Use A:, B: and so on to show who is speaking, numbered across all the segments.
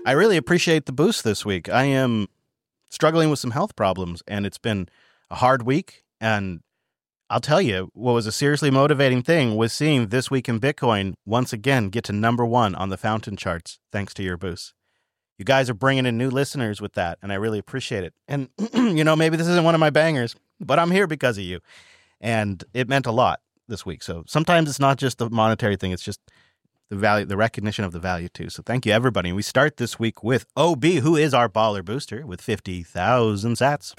A: I really appreciate the boost this week. I am struggling with some health problems, and it's been a hard week. And I'll tell you, what was a seriously motivating thing was seeing This Week in Bitcoin once again get to #1 on the Fountain charts, thanks to your boost. You guys are bringing in new listeners with that, and I really appreciate it. And, maybe this isn't one of my bangers, but I'm here because of you. And it meant a lot this week. So sometimes it's not just the monetary thing, it's just the value, the recognition of the value too. So thank you, everybody. And we start this week with OB, who is our baller booster with 50,000 sats.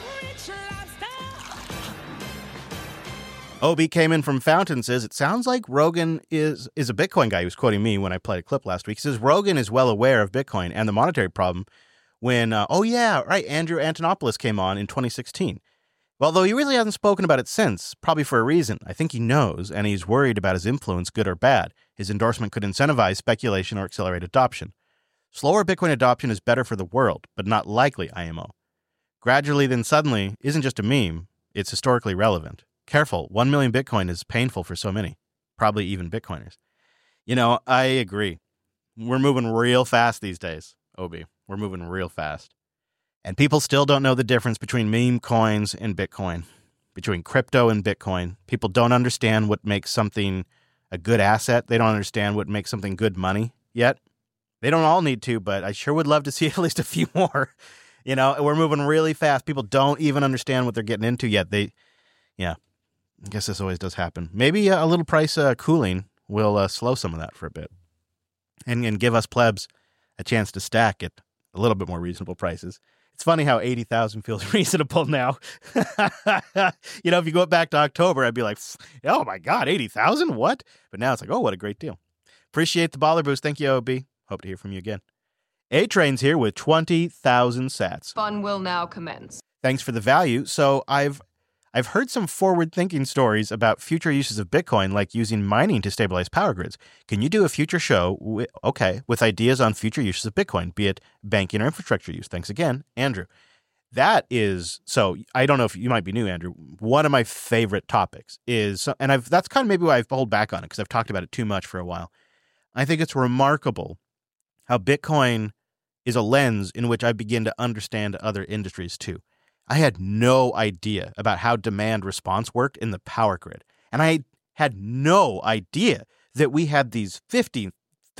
A: OB came in from Fountain, says, it sounds like Rogan is a Bitcoin guy. He was quoting me when I played a clip last week. He says, Rogan is well aware of Bitcoin and the monetary problem when, Andrew Antonopoulos came on in 2016. Although he really hasn't spoken about it since, probably for a reason. I think he knows, and he's worried about his influence, good or bad. His endorsement could incentivize speculation or accelerate adoption. Slower Bitcoin adoption is better for the world, but not likely, IMO. Gradually, then suddenly isn't just a meme, it's historically relevant. Careful, 1 million Bitcoin is painful for so many, probably even Bitcoiners. I agree. We're moving real fast these days, Obi. We're moving real fast. And people still don't know the difference between meme coins and Bitcoin, between crypto and Bitcoin. People don't understand what makes something a good asset. They don't understand what makes something good money yet. They don't all need to, but I sure would love to see at least a few more. We're moving really fast. People don't even understand what they're getting into yet. I guess this always does happen. Maybe a little price cooling will slow some of that for a bit and give us plebs a chance to stack at a little bit more reasonable prices. It's funny how 80,000 feels reasonable now. If you go back to October, I'd be like, oh my God, 80,000? What? But now it's like, oh, what a great deal. Appreciate the baller boost. Thank you, OB. Hope to hear from you again. A-Train's here with 20,000 sats.
B: Fun will now commence.
A: Thanks for the value. So I've heard some forward-thinking stories about future uses of Bitcoin, like using mining to stabilize power grids. Can you do a future show, with ideas on future uses of Bitcoin, be it banking or infrastructure use? Thanks again, Andrew. That is, so I don't know if you might be new, Andrew. One of my favorite topics is, and that's kind of maybe why I've pulled back on it, because I've talked about it too much for a while. I think it's remarkable how Bitcoin is a lens in which I begin to understand other industries too. I had no idea about how demand response worked in the power grid. And I had no idea that we had these 50,000,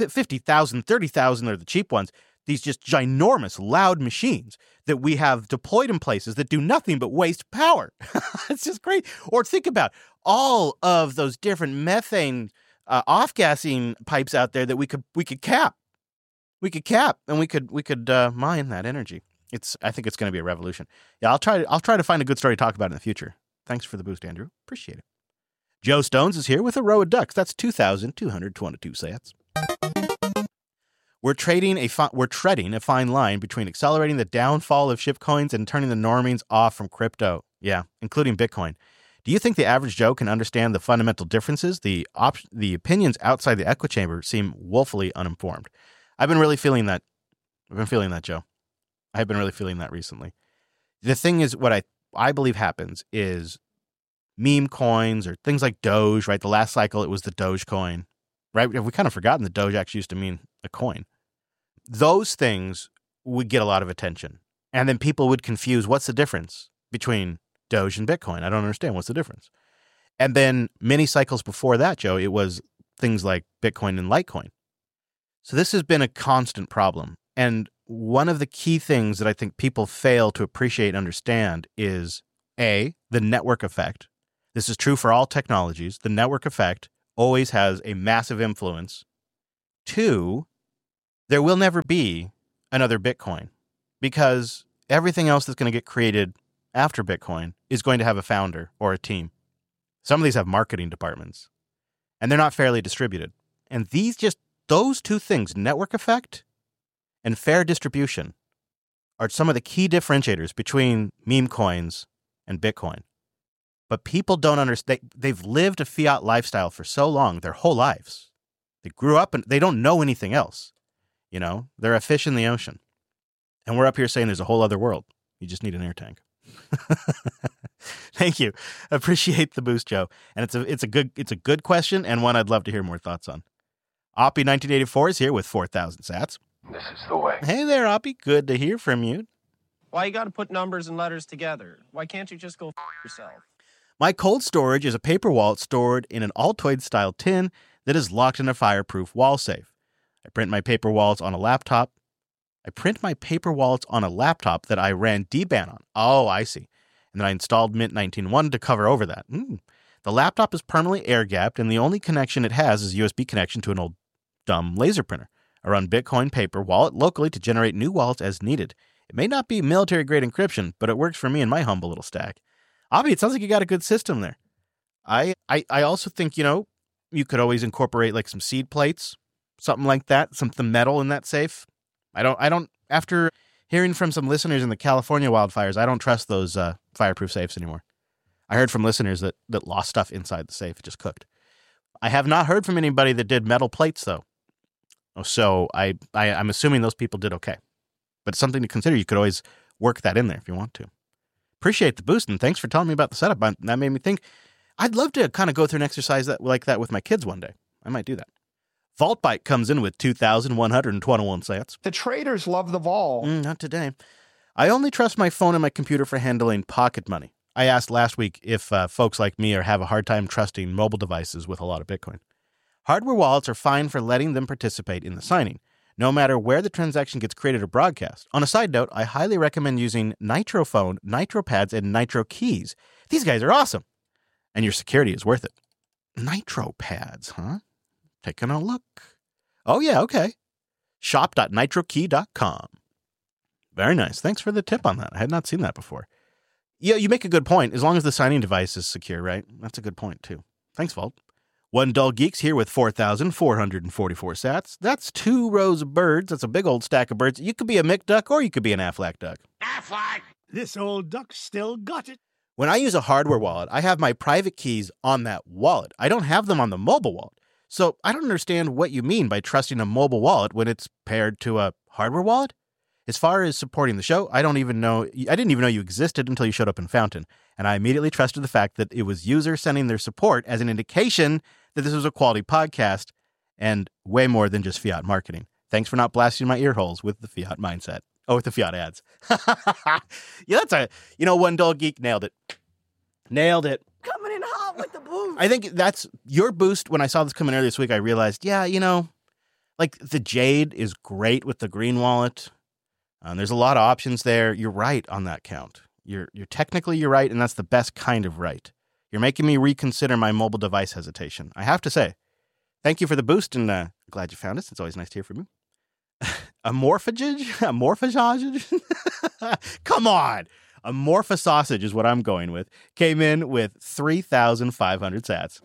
A: 30,000 are the cheap ones, these just ginormous, loud machines that we have deployed in places that do nothing but waste power. It's just great. Or think about all of those different methane off-gassing pipes out there that we could cap. We could cap and we could mine that energy. I think it's going to be a revolution. Yeah, I'll try to find a good story to talk about in the future. Thanks for the boost, Andrew. Appreciate it. Joe Stones is here with a row of ducks. That's 2,222 sats. We're treading a fine line between accelerating the downfall of shitcoins and turning the normings off from crypto. Yeah, including Bitcoin. Do you think the average Joe can understand the fundamental differences? The opinions outside the echo chamber seem woefully uninformed. I've been really feeling that. Joe. I've been really feeling that recently. The thing is, what I believe happens is meme coins or things like Doge, right? The last cycle, it was the Dogecoin, right? Have we kind of forgotten that Doge actually used to mean a coin? Those things would get a lot of attention. And then people would confuse, what's the difference between Doge and Bitcoin? I don't understand. What's the difference? And then many cycles before that, Joe, it was things like Bitcoin and Litecoin. So this has been a constant problem. And one of the key things that I think people fail to appreciate and understand is, A, the network effect. This is true for all technologies. The network effect always has a massive influence. 2, there will never be another Bitcoin because everything else that's going to get created after Bitcoin is going to have a founder or a team. Some of these have marketing departments, and they're not fairly distributed. And those two things, network effect and fair distribution, are some of the key differentiators between meme coins and Bitcoin. But people don't understand. They've lived a fiat lifestyle for so long, their whole lives. They grew up and they don't know anything else. They're a fish in the ocean. And we're up here saying there's a whole other world. You just need an air tank. Thank you. Appreciate the boost, Joe. And it's a good question and one I'd love to hear more thoughts on. Oppie 1984 is here with 4,000 sats.
B: This is the way.
A: Hey there, Oppie. Good to hear from you.
C: Why you gotta put numbers and letters together? Why can't you just go yourself?
A: My cold storage is a paper wallet stored in an Altoid-style tin that is locked in a fireproof wall safe. I print my paper wallets on a laptop that I ran DBAN on. Oh, I see. And then I installed Mint 19.1 to cover over that. The laptop is permanently air-gapped, and the only connection it has is a USB connection to an old dumb laser printer. I run Bitcoin paper wallet locally to generate new wallets as needed. It may not be military-grade encryption, but it works for me and my humble little stack. Avi, it sounds like you got a good system there. I also think, you could always incorporate like some seed plates, something like that, something metal in that safe. I don't, after hearing from some listeners in the California wildfires, I don't trust those fireproof safes anymore. I heard from listeners that lost stuff inside the safe. It just cooked. I have not heard from anybody that did metal plates, though. So I'm assuming those people did okay. But it's something to consider. You could always work that in there if you want to. Appreciate the boost, and thanks for telling me about the setup. That made me think I'd love to kind of go through an exercise like that with my kids one day. I might do that. VaultByte comes in with 2,121 sats.
D: The traders love the vol.
A: Not today. I only trust my phone and my computer for handling pocket money. I asked last week if folks like me have a hard time trusting mobile devices with a lot of Bitcoin. Hardware wallets are fine for letting them participate in the signing, no matter where the transaction gets created or broadcast. On a side note, I highly recommend using NitroPhone, NitroPads, and NitroKeys. These guys are awesome. And your security is worth it. NitroPads, huh? Taking a look. Oh, yeah, okay. Shop.nitrokey.com. Very nice. Thanks for the tip on that. I had not seen that before. Yeah, you make a good point. As long as the signing device is secure, right? That's a good point, too. Thanks, Vault. One Dull Geeks here with 4,444 sats. That's 2 rows of birds. That's a big old stack of birds. You could be a McDuck or you could be an Aflac duck.
E: Aflac! This old duck still got it.
A: When I use a hardware wallet, I have my private keys on that wallet. I don't have them on the mobile wallet. So I don't understand what you mean by trusting a mobile wallet when it's paired to a hardware wallet. As far as supporting the show, I didn't even know you existed until you showed up in Fountain. And I immediately trusted the fact that it was users sending their support as an indication that this was a quality podcast and way more than just fiat marketing. Thanks for not blasting my ear holes with the fiat mindset. Oh, with the fiat ads. Yeah, One Dull Geek nailed it. Nailed it.
F: Coming in hot with the boost.
A: I think that's your boost. When I saw this coming earlier this week, I realized, like the Jade is great with the green wallet. There's a lot of options there. You're right on that count. You're right, and that's the best kind of right. You're making me reconsider my mobile device hesitation. I have to say, thank you for the boost, and glad you found us. It's always nice to hear from you. Amorphagage? Come on. Amorpha sausage is what I'm going with. Came in with 3,500 sats.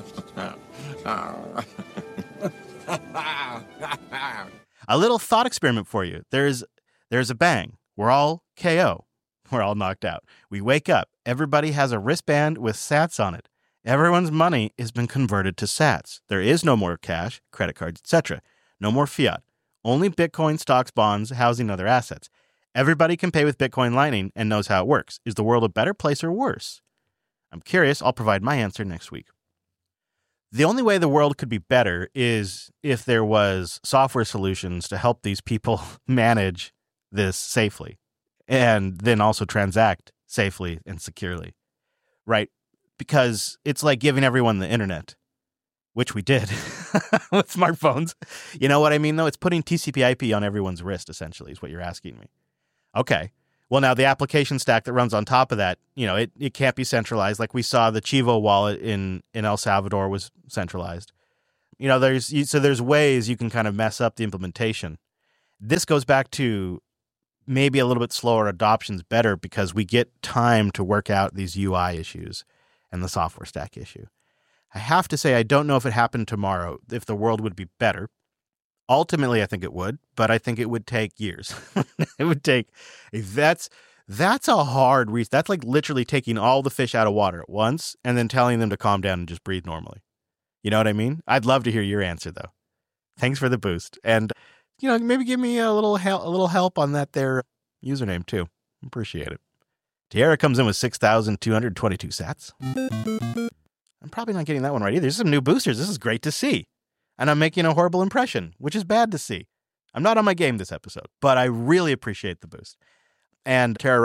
A: A little thought experiment for you. There's a bang. We're all KO. We're all knocked out. We wake up. Everybody has a wristband with sats on it. Everyone's money has been converted to sats. There is no more cash, credit cards, etc. No more fiat. Only Bitcoin, stocks, bonds, housing, other assets. Everybody can pay with Bitcoin Lightning and knows how it works. Is the world a better place or worse? I'm curious. I'll provide my answer next week. The only way the world could be better is if there was software solutions to help these people manage this safely and then also transact safely and securely, right? Because it's like giving everyone the internet, which we did with smartphones. You know what I mean, though? It's putting TCP/IP on everyone's wrist, essentially, is what you're asking me. Okay. Well, now the application stack that runs on top of that, it can't be centralized. Like we saw the Chivo wallet in El Salvador was centralized. There's ways you can kind of mess up the implementation. This goes back to maybe a little bit slower adoption's better because we get time to work out these UI issues and the software stack issue. I have to say, I don't know if it happened tomorrow, if the world would be better. Ultimately, I think it would, but I think it would take years. It would take, that's a hard reach. That's like literally taking all the fish out of water at once and then telling them to calm down and just breathe normally. You know what I mean? I'd love to hear your answer, though. Thanks for the boost. And, maybe give me a little help on that there username, too. Appreciate it. Tierra comes in with 6,222 sats. I'm probably not getting that one right either. There's some new boosters. This is great to see. And I'm making a horrible impression, which is bad to see. I'm not on my game this episode, but I really appreciate the boost. And Tiara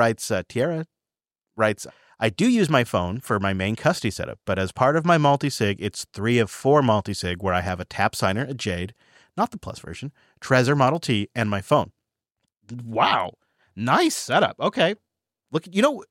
A: writes, I do use my phone for my main custody setup, but as part of my multi-sig, it's 3 of 4 multi-sig where I have a tap signer, a Jade, not the Plus version, Trezor Model T, and my phone. Wow. Nice setup. Okay. Look,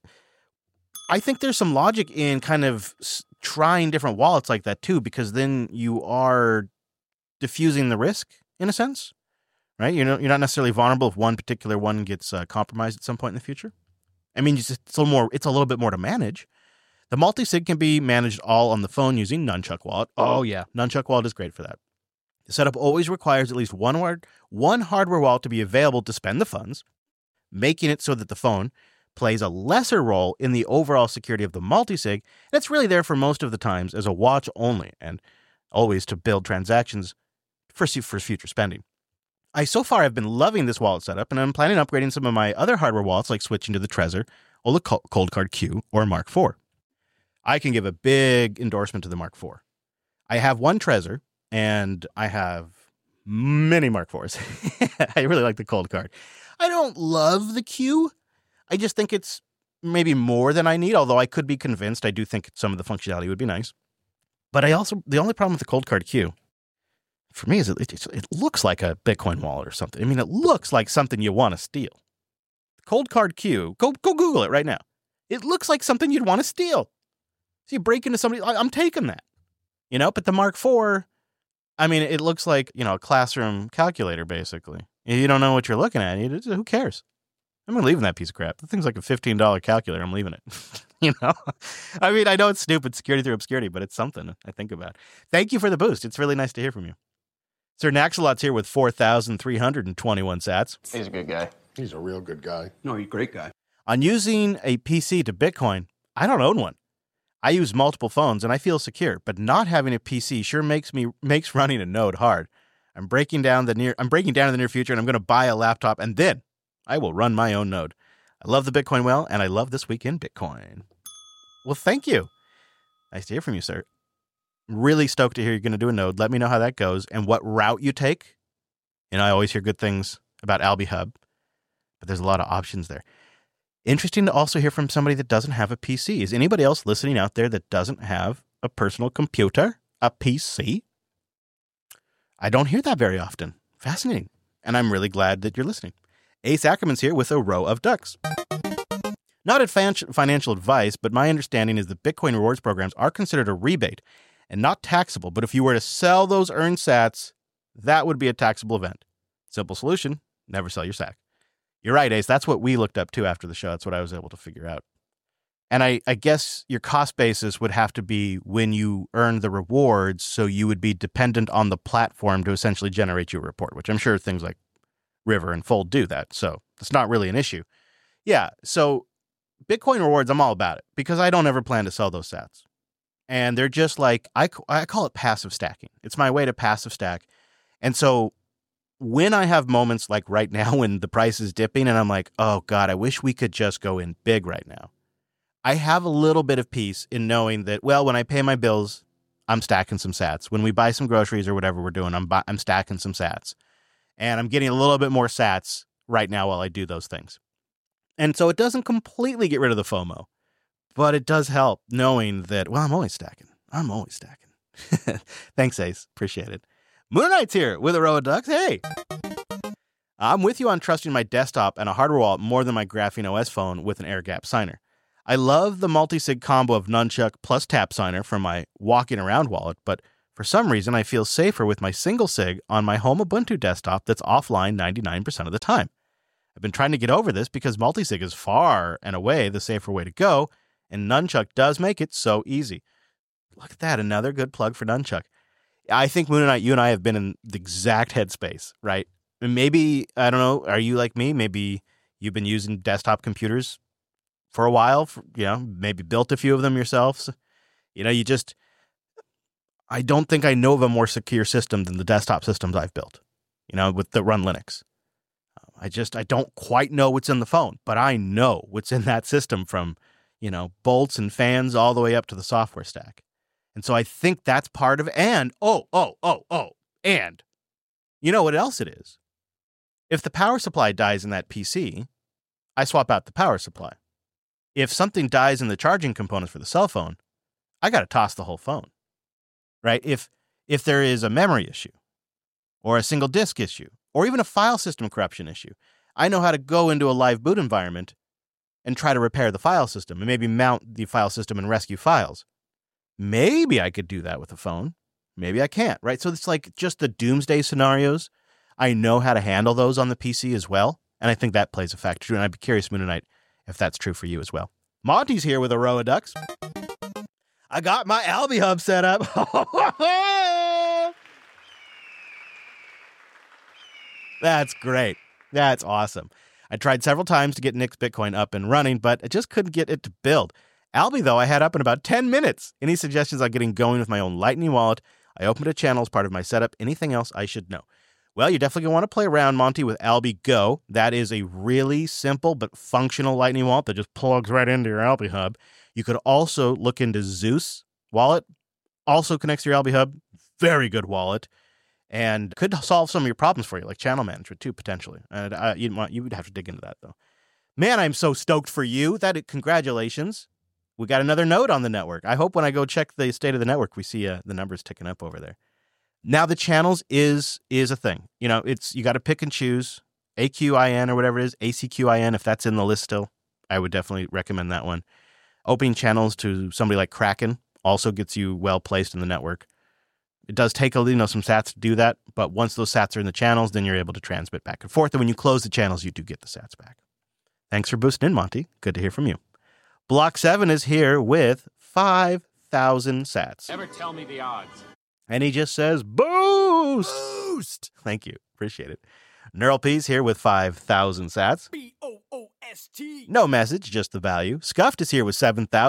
A: I think there's some logic in kind of trying different wallets like that too, because then you are diffusing the risk in a sense, right? You're not necessarily vulnerable if one particular one gets compromised at some point in the future. I mean, it's a little bit more to manage. The multi-sig can be managed all on the phone using Nunchuk Wallet. Oh yeah, Nunchuk Wallet is great for that. The setup always requires at least one hardware wallet to be available to spend the funds, making it so that the phone plays a lesser role in the overall security of the multi-sig, and it's really there for most of the times as a watch only, and always to build transactions for future spending. I so far have been loving this wallet setup, and I'm planning on upgrading some of my other hardware wallets, like switching to the Trezor or the Coldcard Q or Mark IV. I can give a big endorsement to the Mark IV. I have one Trezor, and I have many Mark IVs. I really like the Coldcard. I don't love the Q. I just think it's maybe more than I need, although I could be convinced. I do think some of the functionality would be nice. But the only problem with the Coldcard Q, for me, is it looks like a Bitcoin wallet or something. I mean, it looks like something you want to steal. Coldcard Q, go Google it right now. It looks like something you'd want to steal. So you break into somebody, I'm taking that. But the Mark IV, I mean, it looks like, a classroom calculator, basically. You don't know what you're looking at. Who cares? I'm leaving that piece of crap. The thing's like a $15 calculator. I'm leaving it. I mean, I know it's stupid, security through obscurity, but it's something I think about. Thank you for the boost. It's really nice to hear from you. Sir Naxalot's here with 4,321 sats.
C: He's a good guy.
B: He's a real good guy.
E: No, he's a great guy.
A: On using a PC to Bitcoin, I don't own one. I use multiple phones and I feel secure, but not having a PC sure makes running a node hard. I'm breaking down in the near future, and I'm going to buy a laptop, and then I will run my own node. I love the Bitcoin well, and I love This Week in Bitcoin. Well, thank you. Nice to hear from you, sir. Really stoked to hear you're going to do a node. Let me know how that goes and what route you take. I always hear good things about AlbiHub, but there's a lot of options there. Interesting to also hear from somebody that doesn't have a PC. Is anybody else listening out there that doesn't have a personal computer, a PC? I don't hear that very often. Fascinating. And I'm really glad that you're listening. Ace Ackerman's here with a row of ducks. Not financial advice, but my understanding is that Bitcoin rewards programs are considered a rebate and not taxable. But if you were to sell those earned sats, that would be a taxable event. Simple solution, never sell your sack. You're right, Ace. That's what we looked up too after the show. That's what I was able to figure out. And I guess your cost basis would have to be when you earn the rewards, so you would be dependent on the platform to essentially generate your report, which I'm sure things like River and Fold do that. So it's not really an issue. Yeah, so Bitcoin rewards, I'm all about it because I don't ever plan to sell those sats. And they're just like, I call it passive stacking. It's my way to passive stack. And so when I have moments like right now when the price is dipping and I'm like, oh God, I wish we could just go in big right now. I have a little bit of peace in knowing that, well, when I pay my bills, I'm stacking some sats. When we buy some groceries or whatever we're doing, I'm stacking some sats. And I'm getting a little bit more sats right now while I do those things. And so it doesn't completely get rid of the FOMO, but it does help knowing that, well, I'm always stacking. Thanks, Ace. Appreciate it. Moon Knight's here with a row of ducks. Hey! I'm with you on trusting my desktop and a hardware wallet more than my Graphene OS phone with an air gap signer. I love the multi-sig combo of Nunchuk plus tap signer for my walking around wallet, but for some reason I feel safer with my single sig on my home Ubuntu desktop that's offline 99% of the time. I've been trying to get over this because multi-sig is far and away the safer way to go, and Nunchuk does make it so easy. Look at that, another good plug for Nunchuk. I think Moon Knight, you and I have been in the exact headspace, right? And maybe, I don't know, are you like me? Maybe you've been using desktop computers for a while, maybe built a few of them yourselves. I don't think I know of a more secure system than the desktop systems I've built, with the run Linux. I don't quite know what's in the phone, but I know what's in that system from, bolts and fans all the way up to the software stack. And so I think that's part of, and you know what else it is? If the power supply dies in that PC, I swap out the power supply. If something dies in the charging components for the cell phone, I got to toss the whole phone, right? If there is a memory issue or a single disk issue or even a file system corruption issue, I know how to go into a live boot environment and try to repair the file system and maybe mount the file system and rescue files. Maybe I could do that with a phone. Maybe I can't, right? So it's like just the doomsday scenarios. I know how to handle those on the PC as well. And I think that plays a factor too. And I'd be curious, Moon Knight, if that's true for you as well. Monty's here with a row of ducks. I got my Alby Hub set up. That's great. That's awesome. I tried several times to get Nick's Bitcoin up and running, but I just couldn't get it to build. Alby, though, I had up in about 10 minutes. Any suggestions on getting going with my own Lightning wallet? I opened a channel as part of my setup. Anything else I should know? Well, you're definitely going to want to play around, Monty, with Alby Go. That is a really simple but functional Lightning wallet that just plugs right into your Alby Hub. You could also look into Zeus wallet. Also connects to your Alby Hub. Very good wallet. And could solve some of your problems for you, like channel management, too, potentially. And you would have to dig into that, though. Man, I'm so stoked for you. Congratulations. We got another node on the network. I hope when I go check the state of the network, we see the numbers ticking up over there. Now, the channels is a thing. You know, you got to pick and choose. AQIN or whatever it is, ACQIN, if that's in the list still, I would definitely recommend that one. Opening channels to somebody like Kraken also gets you well placed in the network. It does take some sats to do that, but once those sats are in the channels, then you're able to transmit back and forth. And when you close the channels, you do get the sats back. Thanks for boosting in, Monty. Good to hear from you. Block 7 is here with 5,000 sats.
B: Never tell me the odds.
A: And he just says, boost! Boost! Thank you. Appreciate it. Neural P's here with 5,000 sats.
E: B-O-O-S-T.
A: No message, just the value. Scuffed is here with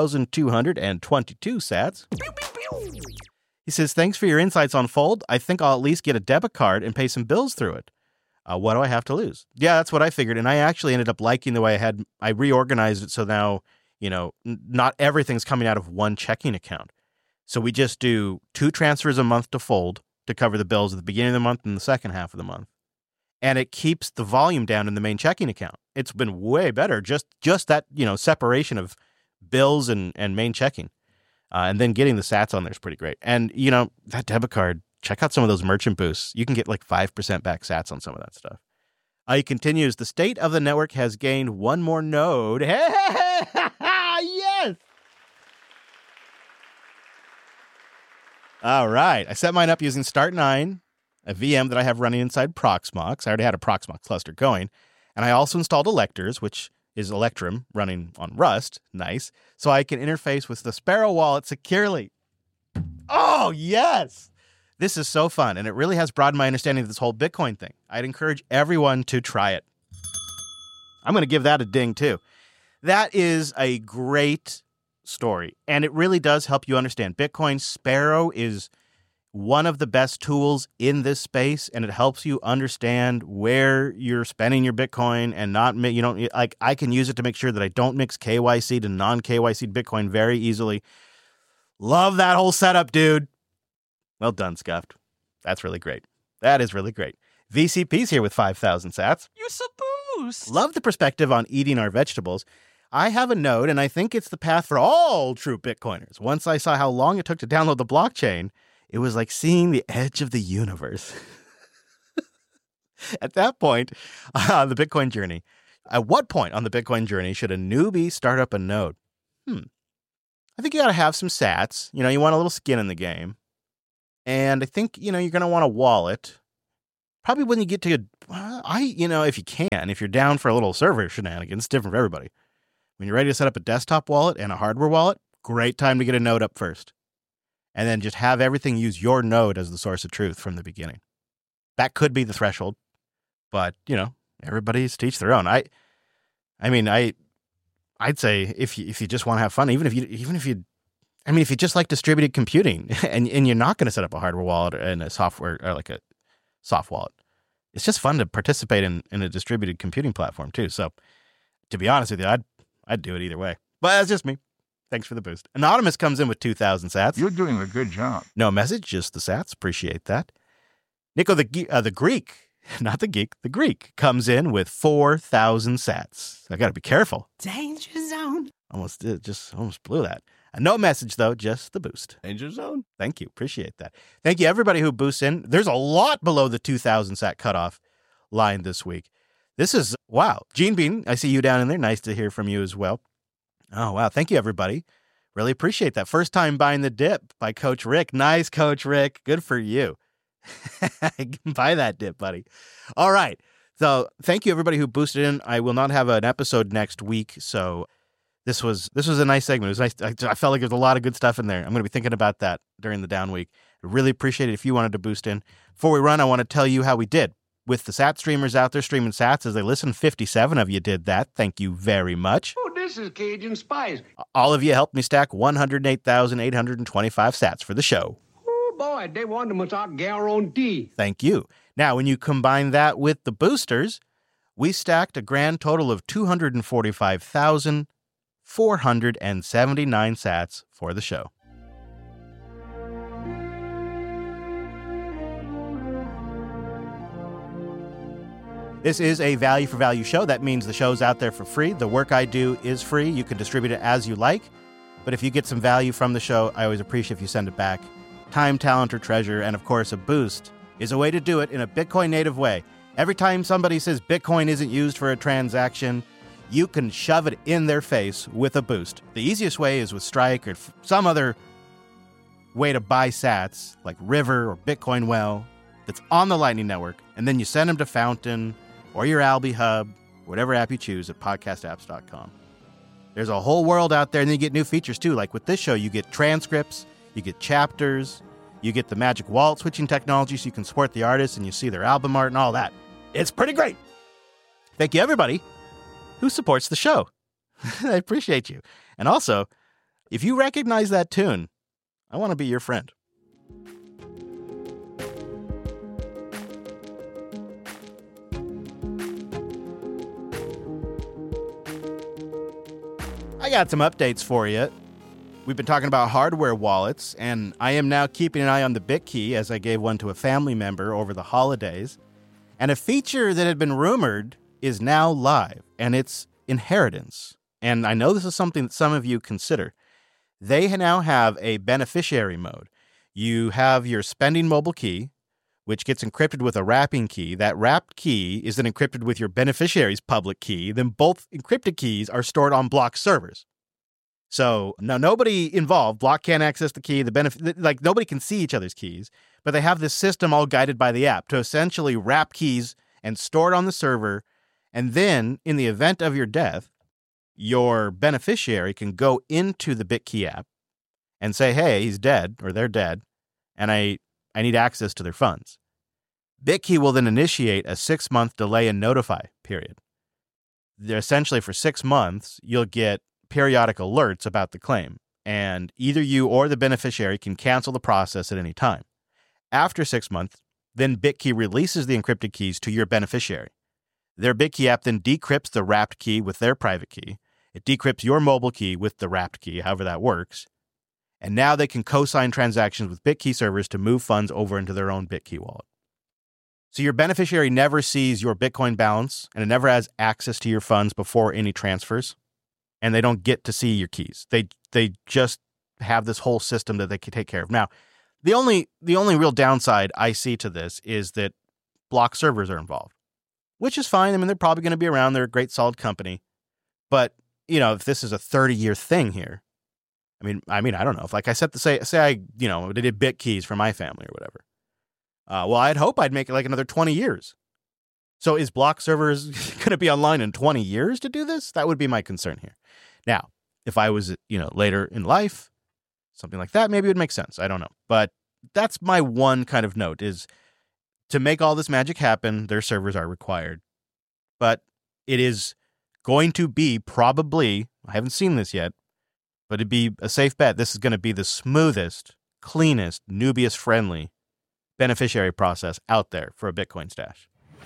A: 7,222 sats.
E: Pew, pew, pew.
A: He says, thanks for your insights on Fold. I think I'll at least get a debit card and pay some bills through it. What do I have to lose? Yeah, that's what I figured. And I actually ended up liking the way I reorganized it. So now, not everything's coming out of one checking account. So we just do 2 transfers a month to Fold to cover the bills at the beginning of the month and the second half of the month. And it keeps the volume down in the main checking account. It's been way better. Just that, separation of bills and main checking. And then getting the sats on there is pretty great. And, that debit card, check out some of those merchant boosts. You can get like 5% back sats on some of that stuff. He continues, the state of the network has gained one more node. Yes! All right. I set mine up using Start9, a VM that I have running inside Proxmox. I already had a Proxmox cluster going. And I also installed Electors, which is Electrum running on Rust. Nice. So I can interface with the Sparrow wallet securely. Oh, yes. This is so fun. And it really has broadened my understanding of this whole Bitcoin thing. I'd encourage everyone to try it. I'm going to give that a ding, too. That is a great story. And it really does help you understand Bitcoin. Sparrow is one of the best tools in this space, and it helps you understand where you're spending your Bitcoin and not, I can use it to make sure that I don't mix KYC to non-KYC Bitcoin very easily. Love that whole setup, dude. Well done, Scuffed. That's really great. That is really great. VCP's here with 5,000 sats.
C: You so boost.
A: Love the perspective on eating our vegetables. I have a node, and I think it's the path for all true Bitcoiners. Once I saw how long it took to download the blockchain, it was like seeing the edge of the universe. At that point on the Bitcoin journey, at what point on the Bitcoin journey should a newbie start up a node? I think you got to have some sats. You want a little skin in the game. And I think, you're going to want a wallet. Probably when you get to, if you can, if you're down for a little server shenanigans, it's different for everybody. When you're ready to set up a desktop wallet and a hardware wallet, great time to get a node up first. And then just have everything use your node as the source of truth from the beginning. That could be the threshold, but everybody's to each their own. I'd say if you just want to have fun, if you just like distributed computing and you're not going to set up a hardware wallet and a software or like a soft wallet, it's just fun to participate in a distributed computing platform too. So to be honest with you, I'd do it either way, but that's just me. Thanks for the boost. Anonymous comes in with 2,000 sats.
D: You're doing a good job.
A: No message, just the sats. Appreciate that. Nico the Greek not the geek, the Greek, comes in with 4,000 sats. I got to be careful.
E: Danger zone.
A: Almost blew that. No message, though, just the boost.
B: Danger zone.
A: Thank you. Appreciate that. Thank you, everybody who boosts in. There's a lot below the 2,000 sat cutoff line this week. This is, wow. Gene Bean, I see you down in there. Nice to hear from you as well. Oh, wow. Thank you, everybody. Really appreciate that. First time buying the dip by Coach Rick. Nice, Coach Rick. Good for you. Buy that dip, buddy. All right. So thank you, everybody who boosted in. I will not have an episode next week, so this was a nice segment. It was nice. I felt like there's a lot of good stuff in there. I'm going to be thinking about that during the down week. I really appreciate it if you wanted to boost in. Before we run, I want to tell you how we did. With the SAT streamers out there streaming SATs as they listen, 57 of you did that. Thank you very much.
G: Oh, this is Cajun Spice.
A: All of you helped me stack 108,825 SATs for the show.
G: Oh, boy, they want them without guarantee.
A: Thank you. Now, when you combine that with the boosters, we stacked a grand total of 245,479 SATs for the show. This is a value for value show. That means the show's out there for free. The work I do is free. You can distribute it as you like. But if you get some value from the show, I always appreciate if you send it back. Time, talent, or treasure, and of course a boost is a way to do it in a Bitcoin native way. Every time somebody says Bitcoin isn't used for a transaction, you can shove it in their face with a boost. The easiest way is with Strike or some other way to buy sats like River or Bitcoin Well that's on the Lightning Network, and then you send them to Fountain or your Alby Hub, whatever app you choose at podcastapps.com. There's a whole world out there, and then you get new features too. Like with this show, you get transcripts, you get chapters, you get the magic wallet switching technology so you can support the artists and you see their album art and all that. It's pretty great. Thank you, everybody who supports the show. I appreciate you. And also, if you recognize that tune, I want to be your friend. I got some updates for you. We've been talking about hardware wallets, and I am now keeping an eye on the BitKey as I gave one to a family member over the holidays. And a feature that had been rumored is now live, and it's inheritance. And I know this is something that some of you consider. They now have a beneficiary mode. You have your spending mobile key, which gets encrypted with a wrapping key. That wrapped key is then encrypted with your beneficiary's public key. Then both encrypted keys are stored on Block servers. So now nobody involved, Block can't access the key, nobody can see each other's keys, but they have this system all guided by the app to essentially wrap keys and store it on the server. And then in the event of your death, your beneficiary can go into the BitKey app and say, hey, he's dead or they're dead, and I need access to their funds. BitKey will then initiate a 6-month delay and notify period. Essentially, for 6 months, you'll get periodic alerts about the claim, and either you or the beneficiary can cancel the process at any time. After 6 months, then BitKey releases the encrypted keys to your beneficiary. Their BitKey app then decrypts the wrapped key with their private key. It decrypts your mobile key with the wrapped key, however that works. And now they can co-sign transactions with BitKey servers to move funds over into their own BitKey wallet. So your beneficiary never sees your Bitcoin balance, and it never has access to your funds before any transfers. And they don't get to see your keys. They just have this whole system that they can take care of. Now, the only real downside I see to this is that Block servers are involved, which is fine. I mean, they're probably going to be around. They're a great, solid company. But, if this is a 30-year thing here, I mean, I don't know. If, like I said, say I did BitKeys for my family or whatever. Well, I'd hope I'd make it like another 20 years. So is Block servers going to be online in 20 years to do this? That would be my concern here. Now, if I was, later in life, something like that, maybe it would make sense. I don't know. But that's my one kind of note is to make all this magic happen, their servers are required. But it is going to be probably, I haven't seen this yet, but it'd be a safe bet. This is going to be the smoothest, cleanest, Nubius-friendly beneficiary process out there for a Bitcoin stash.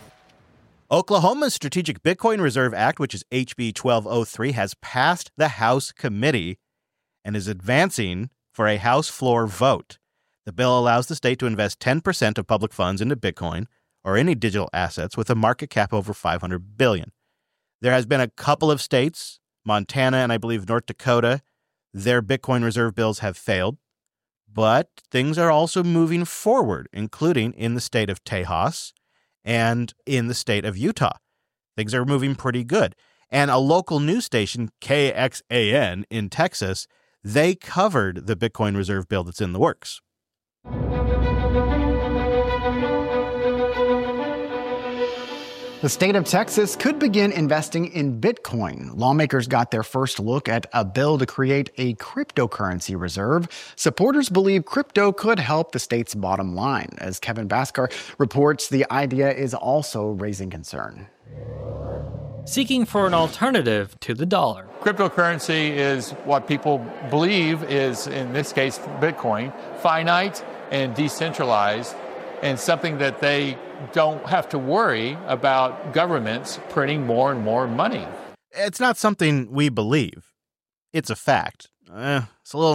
A: Oklahoma's Strategic Bitcoin Reserve Act, which is HB 1203, has passed the House committee and is advancing for a House floor vote. The bill allows the state to invest 10% of public funds into Bitcoin, or any digital assets with a market cap over $500 billion. There has been a couple of states, Montana and I believe North Dakota, their Bitcoin reserve bills have failed. But things are also moving forward, including in the state of Tejas and in the state of Utah. Things are moving pretty good. And a local news station, KXAN in Texas, they covered the Bitcoin reserve bill that's in the works.
D: The state of Texas could begin investing in Bitcoin. Lawmakers got their first look at a bill to create a cryptocurrency reserve. Supporters believe crypto could help the state's bottom line. As Kevin Bhaskar reports, the idea is also raising concern.
B: Seeking for an alternative to the dollar.
H: Cryptocurrency is what people believe is, in this case, Bitcoin, finite and decentralized, and something that they don't have to worry about governments printing more and more money.
A: It's not something we believe. It's a fact. I'm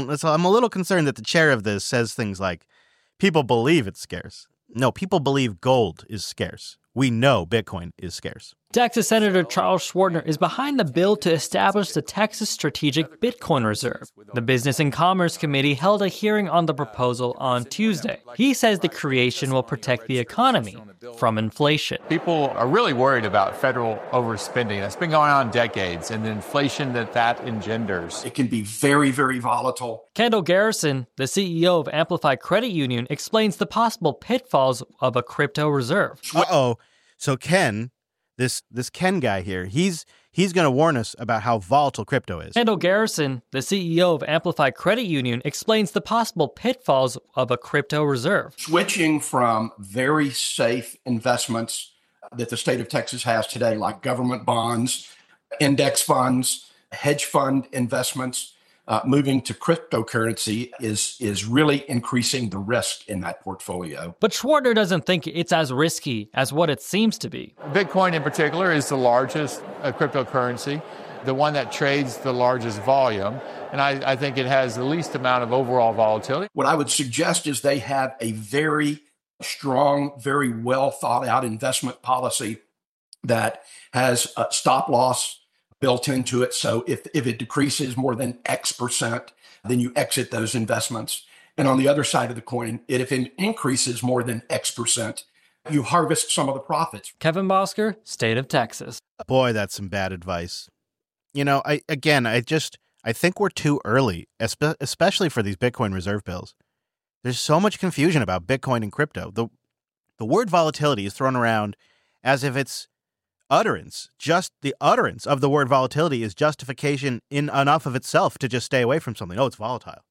A: a little concerned that the chair of this says things like, people believe it's scarce. No, people believe gold is scarce. We know Bitcoin is scarce.
B: Texas Senator Charles Schwartner is behind the bill to establish the Texas Strategic Bitcoin Reserve. The Business and Commerce Committee held a hearing on the proposal on Tuesday. He says the creation will protect the economy from inflation.
H: People are really worried about federal overspending. That's been going on decades, and the inflation that engenders.
I: It can be very, very volatile.
B: Kendall Garrison, the CEO of Amplify Credit Union, explains the possible pitfalls of a crypto reserve.
A: Uh-oh. So Ken, this Ken guy here, he's going to warn us about how volatile crypto is.
B: Kendall Garrison, the CEO of Amplify Credit Union, explains the possible pitfalls of a crypto reserve.
I: Switching from very safe investments that the state of Texas has today, like government bonds, index funds, hedge fund investments, moving to cryptocurrency is really increasing the risk in that portfolio.
B: But Schwartner doesn't think it's as risky as what it seems to be.
H: Bitcoin in particular is the largest cryptocurrency, the one that trades the largest volume, and I think it has the least amount of overall volatility.
I: What I would suggest is they have a very strong, very well thought out investment policy that has a stop loss built into it. So if it decreases more than X percent, then you exit those investments. And on the other side of the coin, if it increases more than X percent, you harvest some of the profits.
B: Kevin Bhaskar, State of Texas.
A: Boy, that's some bad advice. You know, I think we're too early, especially for these Bitcoin reserve bills. There's so much confusion about Bitcoin and crypto. The word volatility is thrown around as if it's utterance. Just the utterance of the word volatility is justification in enough of itself to just stay away from something. Oh, it's volatile.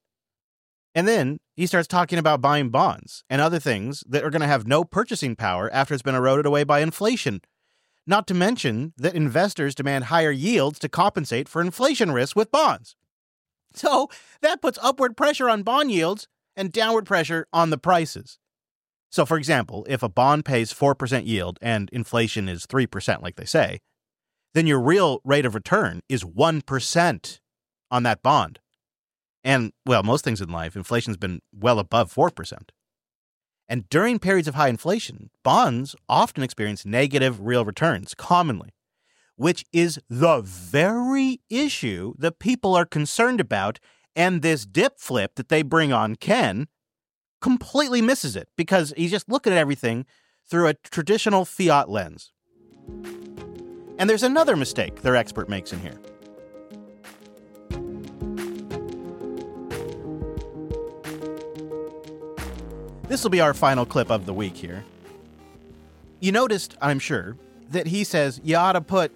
A: And then he starts talking about buying bonds and other things that are going to have no purchasing power after it's been eroded away by inflation. Not to mention that investors demand higher yields to compensate for inflation risk with bonds. So that puts upward pressure on bond yields and downward pressure on the prices. So, for example, if a bond pays 4% yield and inflation is 3%, like they say, then your real rate of return is 1% on that bond. And, well, most things in life, inflation's been well above 4%. And during periods of high inflation, bonds often experience negative real returns, commonly, which is the very issue that people are concerned about, and this dip flip that they bring on Ken completely misses it because he's just looking at everything through a traditional fiat lens. And there's another mistake their expert makes in here. This will be our final clip of the week here. You noticed, I'm sure, that he says you ought to put